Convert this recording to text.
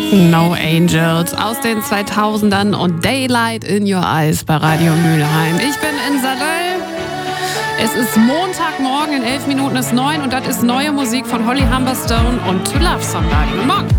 No Angels aus den 2000ern und Daylight in Your Eyes bei Radio Mülheim. Ich bin in Sadel. Es ist Montagmorgen, in 11 Minuten ist 9 und das ist neue Musik von Holly Humberstone und To Love Somebody. Guten Morgen.